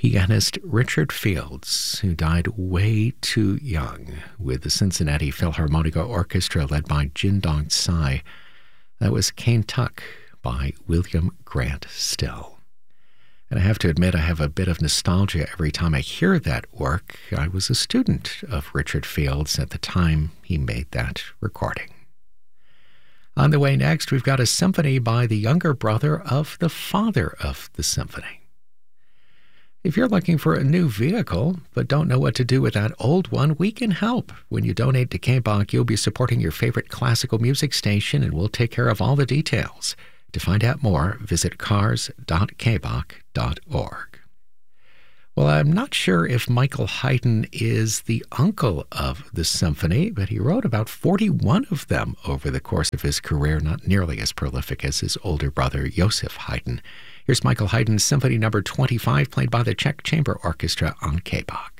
pianist Richard Fields, who died way too young, with the Cincinnati Philharmonic Orchestra led by Jin Dong Tsai. That was Kentuck by William Grant Still. And I have to admit, I have a bit of nostalgia every time I hear that work. I was a student of Richard Fields at the time he made that recording. On the way next, we've got a symphony by the younger brother of the father of the symphony. If you're looking for a new vehicle but don't know what to do with that old one, we can help. When you donate to KBOC, you'll be supporting your favorite classical music station, and we'll take care of all the details. To find out more, visit cars.kboc.org. Well, I'm not sure if Michael Haydn is the uncle of the symphony, but he wrote about 41 of them over the course of his career, not nearly as prolific as his older brother, Joseph Haydn. Here's Michael Haydn's Symphony No. 25, played by the Czech Chamber Orchestra on KBOC.